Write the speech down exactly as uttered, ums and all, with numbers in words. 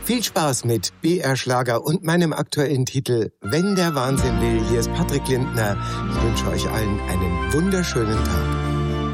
Viel Spaß mit B R Schlager und meinem aktuellen Titel Wenn der Wahnsinn will. Hier ist Patrick Lindner. Ich wünsche euch allen einen wunderschönen Tag.